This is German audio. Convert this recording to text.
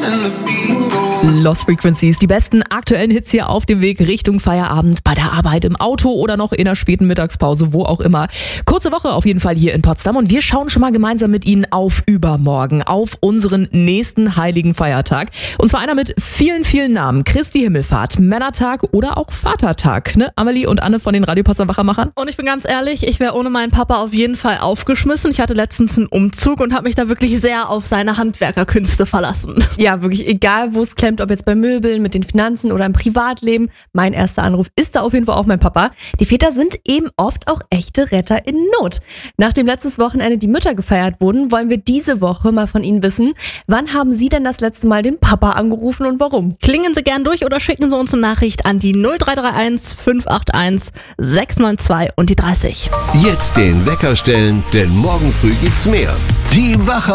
Lost Frequencies, die besten aktuellen Hits hier auf dem Weg Richtung Feierabend, bei der Arbeit, im Auto oder noch in der späten Mittagspause, wo auch immer. Kurze Woche auf jeden Fall hier in Potsdam und wir schauen schon mal gemeinsam mit Ihnen auf übermorgen, auf unseren nächsten heiligen Feiertag. Und zwar einer mit vielen, vielen Namen. Christi Himmelfahrt, Männertag oder auch Vatertag, ne? Amelie und Anne von den Radio Potsdam Wachermachern. Und ich bin ganz ehrlich, ich wäre ohne meinen Papa auf jeden Fall aufgeschmissen. Ich hatte letztens einen Umzug und habe mich da wirklich sehr auf seine Handwerkerkünste verlassen. Ja, wirklich, egal wo es klemmt, ob jetzt bei Möbeln, mit den Finanzen oder im Privatleben, mein erster Anruf ist da auf jeden Fall auch mein Papa. Die Väter sind eben oft auch echte Retter in Not. Nachdem letztes Wochenende die Mütter gefeiert wurden, wollen wir diese Woche mal von Ihnen wissen, wann haben Sie denn das letzte Mal den Papa angerufen und warum? Klingen Sie gern durch oder schicken Sie uns eine Nachricht an die 0331 581 692 und die 30. Jetzt den Wecker stellen, denn morgen früh gibt's mehr. Die Wache